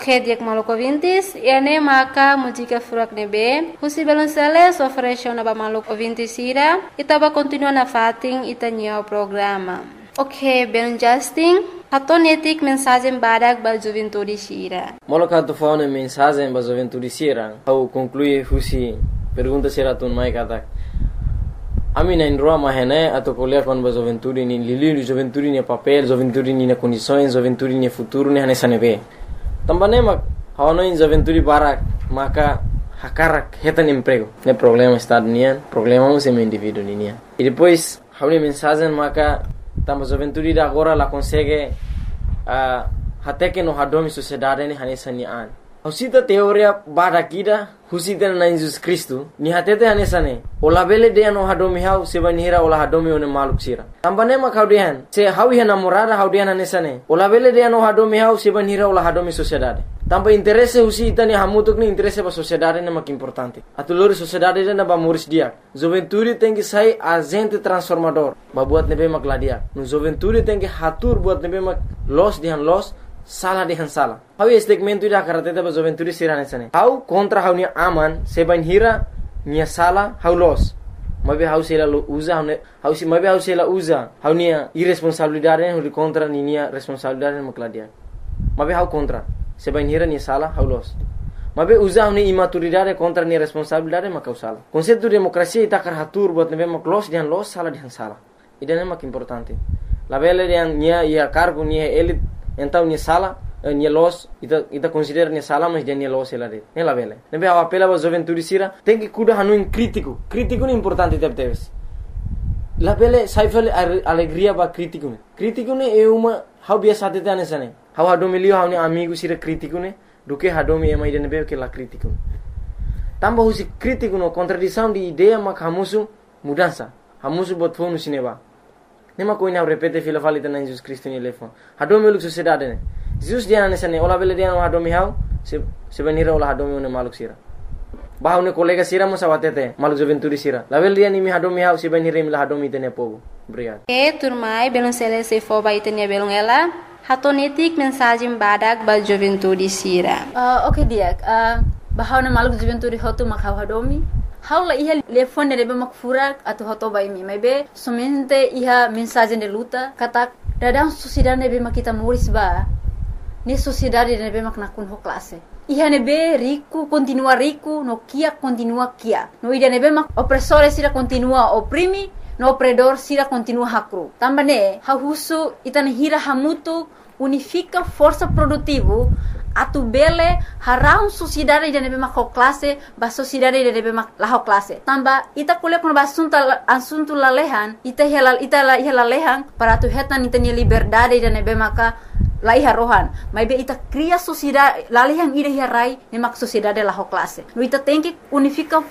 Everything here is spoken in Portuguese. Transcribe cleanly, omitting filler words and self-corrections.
Ok, dia maluco ouvintes, e ane maka música furak nebe, husi belum sele oferece na ba maluco ouvintes ira, itaba continua na fating itanya o programa. Ok, belum Justin, atonetik mensagem badak ba juventude sira. Moloka tu fauna mensagem ba juventude sira, au conclui husi pergunta sira tun mai katak. Ami na indroa mahene atau kuliah kon ba juventude ni lili juventude ni papel, juventude ni na condições, juventude ni futuro ni hanesane be. Também mak hawano in juventude barak maka hakarak hetan emprego. Ne problema estado nian, problema um sem indivíduo nian. E depois hawni mensagem maka tamba juventude da agora la consegue até que no hadomi sociedade ni hanesane an. Husita teoria barakida husita na Jesus Cristo ni hatete hanesane. Ola bele de no hadomi hau sebanira ola hadomi one maluk sira. Tambane mak haudian se hawi namorada haudian hanesane. Ola bele de no hadomi hau sebanira ola hadomi sociedade. Tamba interesse husita ni hamutuk ni interesse ba sociedade na mak importante. Atulori sociedade na ba muris dia. Juventude tem que sai agente transformador. Ba buat nebe mak ladia. No juventude tem que hatur buat nebe mak los dihan los salah dengan salah. Hau segmento ida karateta ba juventude sirane sane. Hau kontra hau ni aman seban hira nia salah hau los. Mabe hau sela usa hau si mabe hau sela usa hau nia irresponsabilidade hau contra ni nia responsabilidade makladia. Mabe hau kontra seban hira nia salah hau los. Mabe usa hau ni imaturidade contra nia responsabilidade makau salah. Konseptu demokrasia ita karatur buat nebe mak los dengan los salah dengan salah. Idane mak importante. La bele yang nia ia cargo nia elit então ni sala ni los ita considera ni sala mas dia ni los ela de ne la vele ne be apela ba juventude sira tem que cuida hanu in crítico ni importante teves la vele saifel alegria ba crítico ne e uma how biasa te tane sane how hado milio how ni amigo sira crítico ne duke hado mi mai de ne be que la crítico tamba husi crítico no contradição de ideia mak hamusu mudança hamusu bot fonu sineba. Nema ko ina repete fila falita na Jesus Cristo ni lefo. Hadomi uluk sociedade ne. Jesus dia na sane ola bele dia no hadomi hau se benira ola hadomi ne maluk sira. Bahau ne kolega sira mo sawatete maluk juventude sira. La bele dia ni mi hadomi hau se benira mi la hadomi tene pogo. Obrigado. Turmai belum sele se fo ba itenia belum ela. Hatonetik mensagem badak ba juventude sira. Okay dia. Bahau ne maluk juventude hotu makau hadomi. Haula iha telefone rebe makfurak atau hoto baimi maybe somente iha mensagem de luta kata dadang sociedade nebe makita muris ba ni sociedade nebe maknakun ho classe iha nebe rico continua rico no kia continua kia no ida nebe mak opressore sira continua oprimi no opredor sira continua hakru tambane hahusu itana hira hamutu unifica força produtivo atu bele harau sociedade de nebe mak classe ba sociedade de nebe mak la classe tamba ita kule kun ba asunto la lehan ita la lehan para tu hetan ita ni liberdade de nebe maka la iha rohan maybe ita cria sociedade la lehan ida hirai ne mak sociedade la classe no ita tem que unifica